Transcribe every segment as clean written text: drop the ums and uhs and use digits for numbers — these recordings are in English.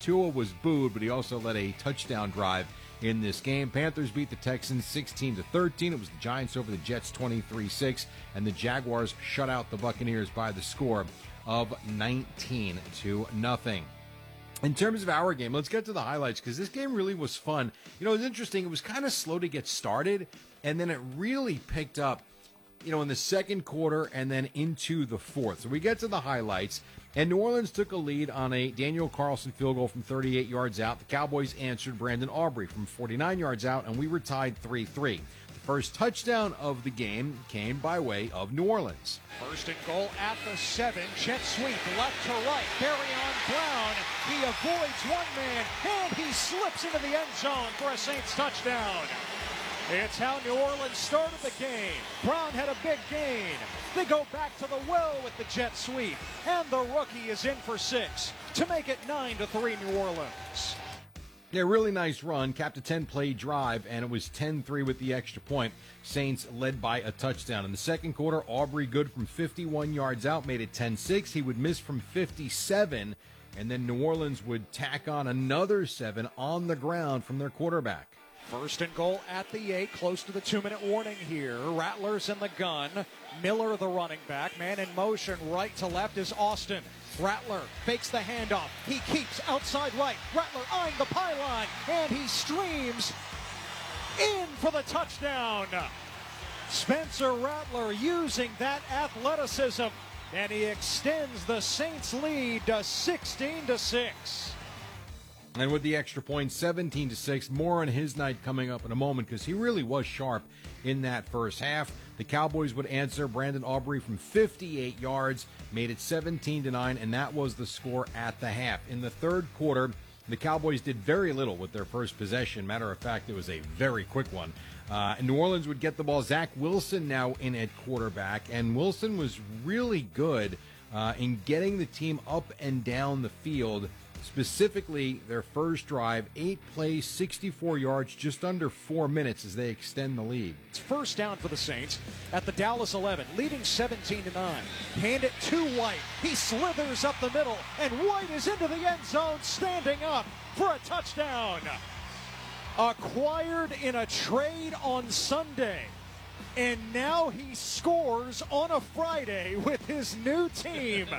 Tua was booed, but he also led a touchdown drive in this game. Panthers beat the Texans 16-13. It was the Giants over the Jets 23-6, and the Jaguars shut out the Buccaneers by the score of 19-0. In terms of our game, let's get to the highlights because this game really was fun. You know, it was interesting. It was kind of slow to get started, and then it really picked up, you know, in the second quarter and then into the fourth. So we get to the highlights, and New Orleans took a lead on a Daniel Carlson field goal from 38 yards out. The Cowboys answered Brandon Aubrey from 49 yards out, and we were tied 3-3. The first touchdown of the game came by way of New Orleans. First and goal at the 7. Jet sweep left to right. Barry-on Brown. He avoids one man, and he slips into the end zone for a Saints touchdown. It's how New Orleans started the game. Brown had a big gain. They go back to the well with the jet sweep, and the rookie is in for 6 to make it 9-3 New Orleans. Yeah, really nice run. Capped a 10-play drive, and it was 10-3 with the extra point. Saints led by a touchdown. In the second quarter, Aubrey good from 51 yards out, made it 10-6. He would miss from 57, and then New Orleans would tack on another 7 on the ground from their quarterback. First and goal at the 8, close to the 2-minute warning here. Rattlers in the gun. Miller, the running back. Man in motion, right to left is Austin. Rattler fakes the handoff. He keeps outside right. Rattler eyeing the pylon, and he streams in for the touchdown. Spencer Rattler using that athleticism, and he extends the Saints lead to 16-6. And with the extra point, 17-6, more on his night coming up in a moment because he really was sharp in that first half. The Cowboys would answer Brandon Aubrey from 58 yards, made it 17-9, and that was the score at the half. In the third quarter, the Cowboys did very little with their first possession. Matter of fact, it was a very quick one. And New Orleans would get the ball. Zach Wilson now in at quarterback, and Wilson was really good in getting the team up and down the field. Specifically, their first drive, 8 plays, 64 yards, just under 4 minutes as they extend the lead. It's first down for the Saints at the Dallas 11, leading 17-9. Hand it to White. He slithers up the middle, and White is into the end zone, standing up for a touchdown. Acquired in a trade on Sunday, and now he scores on a Friday with his new team.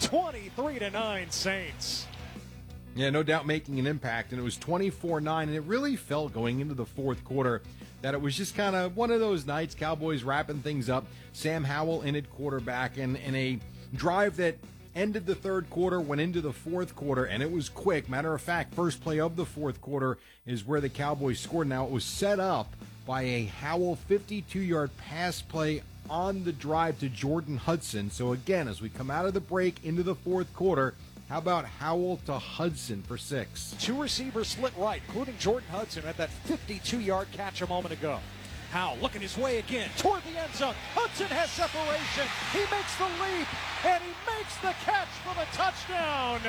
23-9 Saints. Yeah, no doubt making an impact, and it was 24-9, and it really felt going into the fourth quarter that it was just kind of one of those nights, Cowboys wrapping things up, Sam Howell in at quarterback, and in a drive that ended the third quarter, went into the fourth quarter, and it was quick. Matter of fact, first play of the fourth quarter is where the Cowboys scored. Now, it was set up by a Howell 52-yard pass play on the drive to Jordan Hudson. So again, as we come out of the break into the fourth quarter, how about Howell to Hudson for 6? 2 receivers split right, including Jordan Hudson at that 52-yard catch a moment ago. Howell looking his way again toward the end zone. Hudson has separation. He makes the leap, and he makes the catch for the touchdown.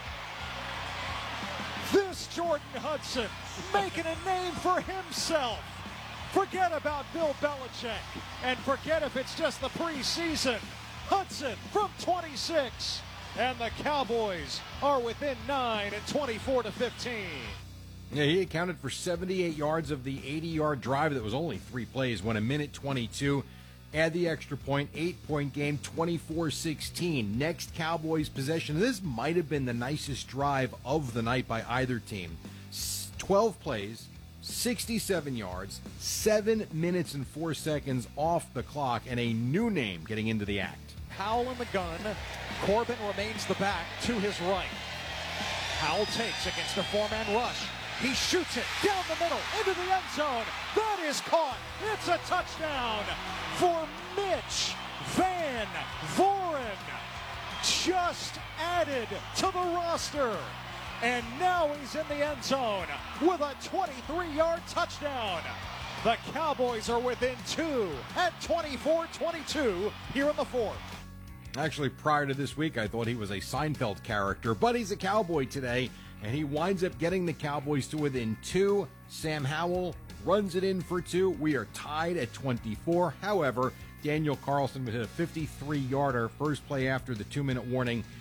This Jordan Hudson making a name for himself. Forget about Bill Belichick, and forget if it's just the preseason. Hudson from 26. And the Cowboys are within 9 and 24-15. Yeah, he accounted for 78 yards of the 80-yard drive that was only 3 plays, went a minute 22. Add the extra point, 8-point game, 24-16. Next Cowboys possession. This might have been the nicest drive of the night by either team. 12 plays, 67 yards, 7 minutes and 4 seconds off the clock, and a new name getting into the act. Howell in the gun. Corbin remains the back to his right. Howell takes against the 4-man rush. He shoots it down the middle into the end zone. That is caught. It's a touchdown for Mitch Van Voren. Just added to the roster. And now he's in the end zone with a 23-yard touchdown. The Cowboys are within 2 at 24-22 here in the fourth. Actually, prior to this week, I thought he was a Seinfeld character, but he's a Cowboy today, and he winds up getting the Cowboys to within 2. Sam Howell runs it in for 2. We are tied at 24. However, Daniel Carlson would hit a 53-yarder first play after the 2-minute warning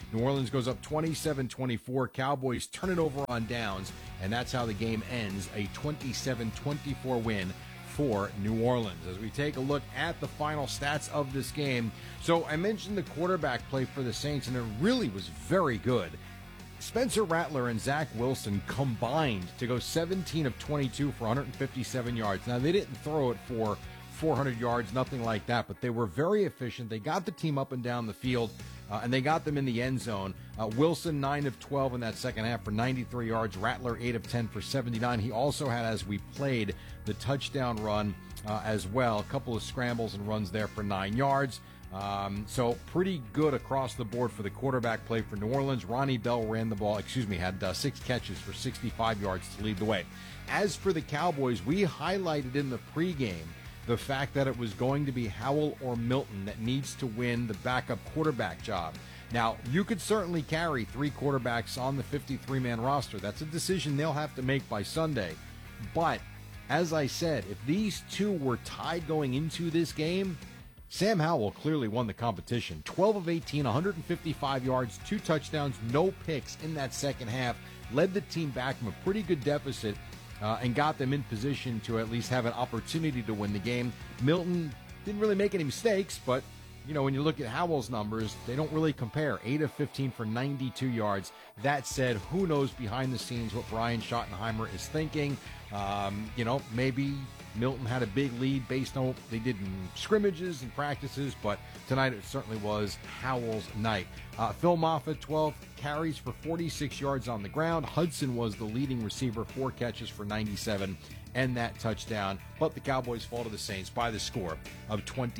New Orleans goes up 27-24. Cowboys turn it over on downs, and that's how the game ends, a 27-24 win for New Orleans. As we take a look at the final stats of this game, so I mentioned the quarterback play for the Saints, and it really was very good. Spencer Rattler and Zach Wilson combined to go 17 of 22 for 157 yards. Now, they didn't throw it for 400 yards, nothing like that, but they were very efficient. They got the team up and down the field, and they got them in the end zone. Wilson, 9 of 12 in that second half for 93 yards. Rattler, 8 of 10 for 79. He also had, as we played, the touchdown run as well. A couple of scrambles and runs there for 9 yards. So pretty good across the board for the quarterback play for New Orleans. Ronnie Bell had 6 catches for 65 yards to lead the way. As for the Cowboys, we highlighted in the pregame the fact that it was going to be Howell or Milton that needs to win the backup quarterback job. Now, you could certainly carry 3 quarterbacks on the 53-man roster. That's a decision they'll have to make by Sunday. But, as I said, if these two were tied going into this game, Sam Howell clearly won the competition. 12 of 18, 155 yards, 2 touchdowns, no picks in that second half. Led the team back from a pretty good deficit and got them in position to at least have an opportunity to win the game. Milton didn't really make any mistakes, but you know, when you look at Howell's numbers, they don't really compare. 8 of 15 for 92 yards. That said, who knows behind the scenes what Brian Schottenheimer is thinking. Maybe Milton had a big lead based on what they did in scrimmages and practices, but tonight it certainly was Howell's night. Phil Moffitt, 12 carries for 46 yards on the ground. Hudson was the leading receiver, 4 catches for 97 and that touchdown. But the Cowboys fall to the Saints by the score of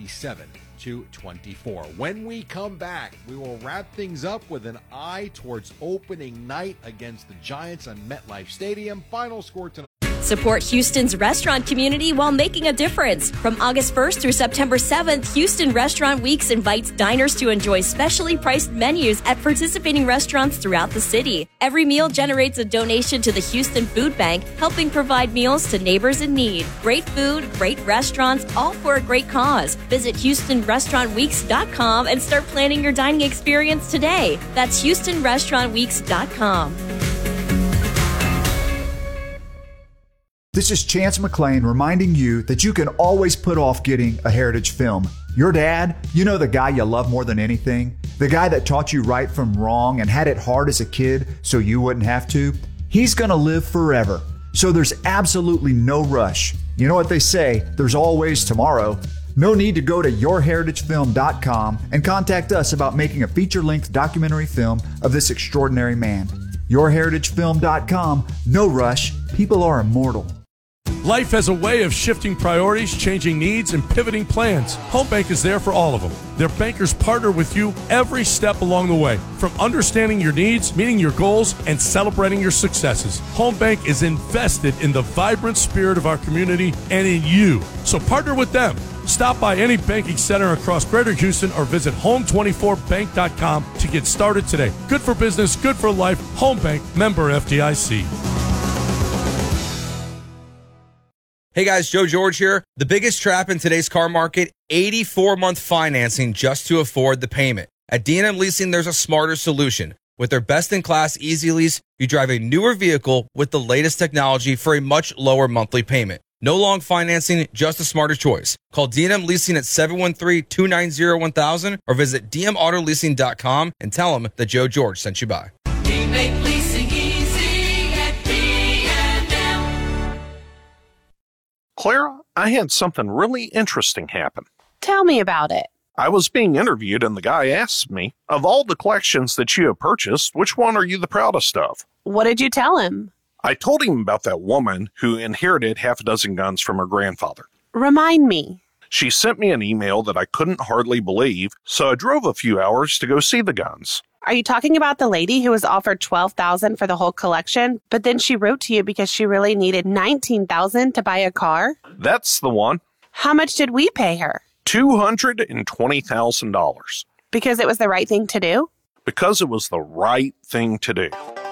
27-24. When we come back, we will wrap things up with an eye towards opening night against the Giants on MetLife Stadium. Final score tonight. Support Houston's restaurant community while making a difference. From August 1st through September 7th, Houston Restaurant Weeks invites diners to enjoy specially priced menus at participating restaurants throughout the city. Every meal generates a donation to the Houston Food Bank, helping provide meals to neighbors in need. Great food, great restaurants, all for a great cause. Visit HoustonRestaurantWeeks.com and start planning your dining experience today. That's HoustonRestaurantWeeks.com. This is Chance McClain reminding you that you can always put off getting a Heritage film. Your dad, you know, the guy you love more than anything, the guy that taught you right from wrong and had it hard as a kid so you wouldn't have to, he's going to live forever. So there's absolutely no rush. You know what they say, there's always tomorrow. No need to go to yourheritagefilm.com and contact us about making a feature-length documentary film of this extraordinary man. Yourheritagefilm.com, no rush, people are immortal. Life has a way of shifting priorities, changing needs, and pivoting plans. Home Bank is there for all of them. Their bankers partner with you every step along the way, from understanding your needs, meeting your goals, and celebrating your successes. Home Bank is invested in the vibrant spirit of our community and in you. So partner with them. Stop by any banking center across Greater Houston or visit home24bank.com to get started today. Good for business, good for life. Home Bank, member FDIC. Hey guys, Joe George here. The biggest trap in today's car market, 84-month financing just to afford the payment. At D&M Leasing, there's a smarter solution. With their best-in-class Easy Lease, you drive a newer vehicle with the latest technology for a much lower monthly payment. No long financing, just a smarter choice. Call D&M Leasing at 713-290-1000 or visit dmautoleasing.com and tell them that Joe George sent you by. We make leasing easy at D&M. Clara, I had something really interesting happen. Tell me about it. I was being interviewed and the guy asked me, of all the collections that you have purchased, which one are you the proudest of? What did you tell him? I told him about that woman who inherited half a dozen guns from her grandfather. Remind me. She sent me an email that I couldn't hardly believe, so I drove a few hours to go see the guns. Are you talking about the lady who was offered $12,000 for the whole collection, but then she wrote to you because she really needed $19,000 to buy a car? That's the one. How much did we pay her? $220,000. Because it was the right thing to do? Because it was the right thing to do.